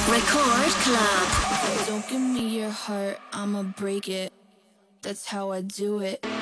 Record Club. Don't give me your heart, I'ma break it. That's how I do it.